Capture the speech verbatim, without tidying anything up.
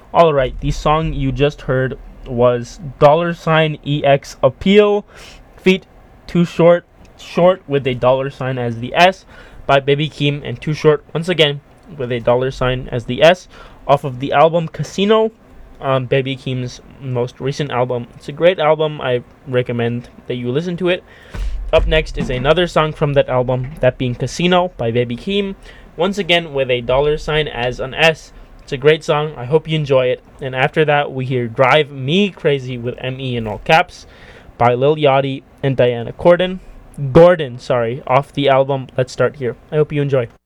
Alright, the song you just heard was Dollar Sign E X Appeal, feat Too Short, short with a dollar sign as the S, by Baby Keem and Too Short, once again with a dollar sign as the S, off of the album Casino, um, Baby Keem's most recent album. It's a great album. I recommend that you listen to it. Up next is another song from that album, that being Casino by Baby Keem, once again with a dollar sign as an S. It's a great song. I hope you enjoy it. And after that, we hear Drive Me Crazy with M E in all caps by Lil Yachty and Diana Gordon. Gordon, sorry, off the album Let's Start Here. I hope you enjoy.